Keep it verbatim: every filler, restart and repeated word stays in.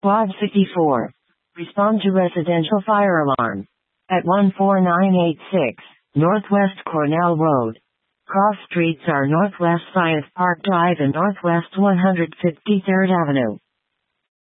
Quad fifty-four. Respond to residential fire alarm. At one four nine eight six, Northwest Cornell Road. Cross streets are Northwest Science Park Drive and Northwest one hundred fifty-third Avenue.